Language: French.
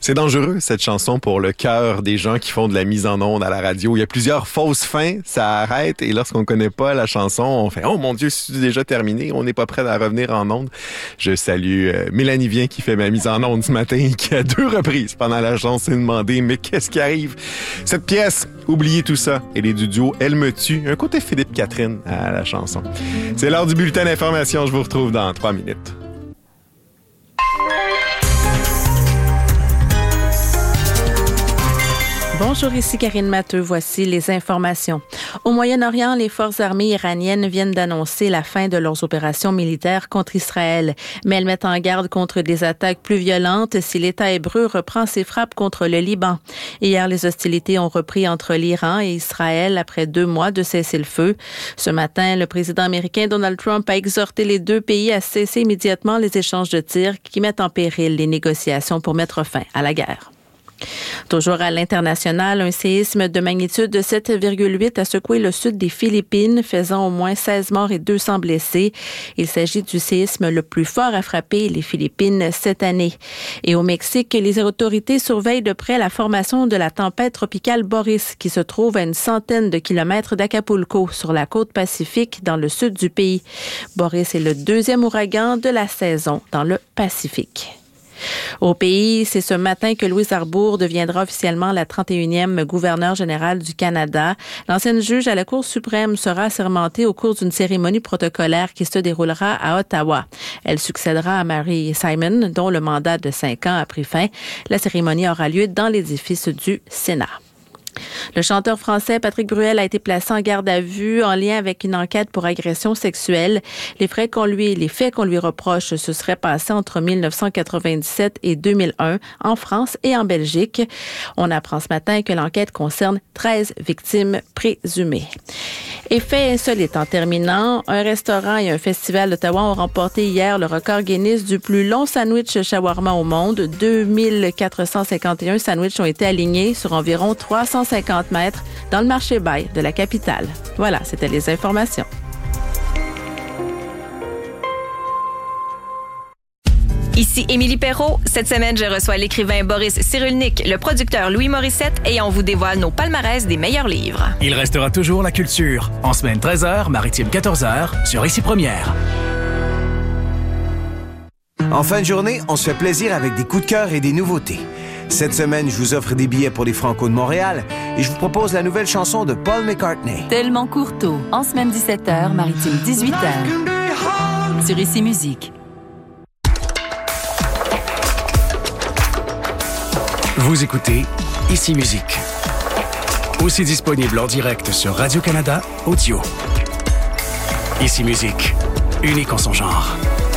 C'est dangereux, cette chanson, pour le cœur des gens qui font de la mise en onde à la radio. Il y a plusieurs fausses fins, ça arrête, et lorsqu'on ne connaît pas la chanson, on fait « Oh mon Dieu, c'est déjà terminé, on n'est pas prêt à revenir en onde. » Je salue Mélanie Vien qui fait ma mise en onde ce matin et qui, à 2 reprises pendant la chanson, s'est demandé « Mais qu'est-ce qui arrive? » Cette pièce, oubliez tout ça, elle est du duo Elle me tue, un côté Philippe Catherine à la chanson. C'est l'heure du bulletin d'information, je vous retrouve dans 3 minutes. Bonjour, ici Karine Matteux. Voici les informations. Au Moyen-Orient, les forces armées iraniennes viennent d'annoncer la fin de leurs opérations militaires contre Israël. Mais elles mettent en garde contre des attaques plus violentes si l'État hébreu reprend ses frappes contre le Liban. Hier, les hostilités ont repris entre l'Iran et Israël après 2 mois de cessez-le-feu. Ce matin, le président américain Donald Trump a exhorté les 2 pays à cesser immédiatement les échanges de tirs qui mettent en péril les négociations pour mettre fin à la guerre. Toujours à l'international, un séisme de magnitude de 7,8 a secoué le sud des Philippines, faisant au moins 16 morts et 200 blessés. Il s'agit du séisme le plus fort à frapper les Philippines cette année. Et au Mexique, les autorités surveillent de près la formation de la tempête tropicale Boris, qui se trouve à une centaine de kilomètres d'Acapulco, sur la côte Pacifique, dans le sud du pays. Boris est le 2e ouragan de la saison dans le Pacifique. Au pays, c'est ce matin que Louise Arbour deviendra officiellement la 31e gouverneure générale du Canada. L'ancienne juge à la Cour suprême sera assermentée au cours d'une cérémonie protocolaire qui se déroulera à Ottawa. Elle succédera à Mary Simon, dont le mandat de 5 ans a pris fin. La cérémonie aura lieu dans l'édifice du Sénat. Le chanteur français Patrick Bruel a été placé en garde à vue en lien avec une enquête pour agression sexuelle. Les faits qu'on lui reproche se seraient passés entre 1997 et 2001 en France et en Belgique. On apprend ce matin que l'enquête concerne 13 victimes présumées. Et fait insolite en terminant, un restaurant et un festival d'Ottawa ont remporté hier le record Guinness du plus long sandwich shawarma au monde. 2451 sandwichs ont été alignés sur environ 350 mètres dans le marché Baye de la capitale. Voilà, c'était les informations. Ici Émilie Perrault. Cette semaine, je reçois l'écrivain Boris Cyrulnik, le producteur Louis Morissette et on vous dévoile nos palmarès des meilleurs livres. Il restera toujours la culture. En semaine 13h, maritime 14h, sur Ici Première. En fin de journée, on se fait plaisir avec des coups de cœur et des nouveautés. Cette semaine, je vous offre des billets pour les Franco de Montréal et je vous propose la nouvelle chanson de Paul McCartney. Tellement Courteau, en semaine 17h, maritime 18h. Sur Ici Musique. Vous écoutez Ici Musique. Aussi disponible en direct sur Radio-Canada Audio. Ici Musique, unique en son genre.